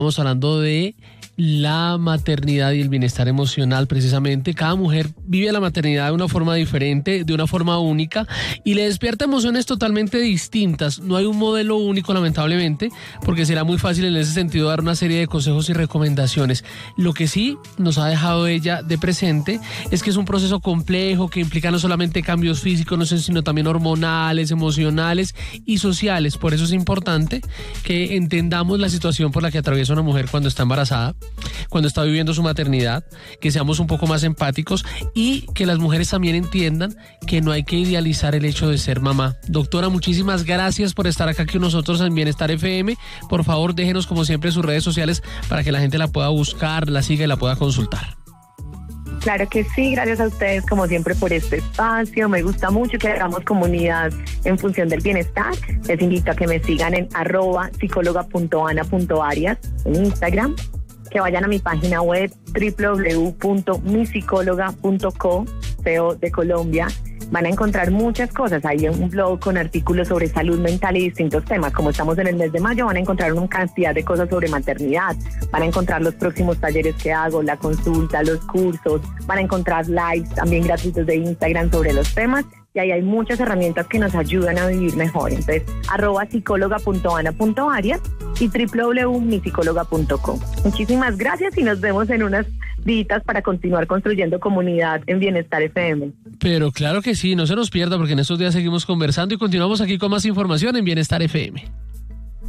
Estamos hablando de la maternidad y el bienestar emocional precisamente. Cada mujer vive la maternidad de una forma diferente, de una forma única y le despierta emociones totalmente distintas. No hay un modelo único lamentablemente, porque será muy fácil en ese sentido dar una serie de consejos y recomendaciones. Lo que sí nos ha dejado ella de presente es que es un proceso complejo que implica no solamente cambios físicos, sino también hormonales, emocionales y sociales. Por eso es importante que entendamos la situación por la que atraviesa una mujer cuando está embarazada, cuando está viviendo su maternidad, que seamos un poco más empáticos y que las mujeres también entiendan que no hay que idealizar el hecho de ser mamá. Doctora, muchísimas gracias por estar acá con nosotros en Bienestar FM. Por favor, déjenos como siempre sus redes sociales para que la gente la pueda buscar, la siga y la pueda consultar. Claro que sí, gracias a ustedes como siempre por este espacio. Me gusta mucho que hagamos comunidad en función del bienestar. Les invito a que me sigan en @psicologa.ana.arias en Instagram, que vayan a mi página web www.misicologa.co, CEO de Colombia. Van a encontrar muchas cosas. Hay un blog con artículos sobre salud mental y distintos temas. Como estamos en el mes de mayo, van a encontrar una cantidad de cosas sobre maternidad. Van a encontrar los próximos talleres que hago, la consulta, los cursos. Van a encontrar lives también gratuitos de Instagram sobre los temas. Y ahí hay muchas herramientas que nos ayudan a vivir mejor. Entonces, @psicologa.ana.arias y www.misicologa.com. Muchísimas gracias y nos vemos en unas días para continuar construyendo comunidad en Bienestar FM. Pero claro que sí, no se nos pierda porque en estos días seguimos conversando y continuamos aquí con más información en Bienestar FM.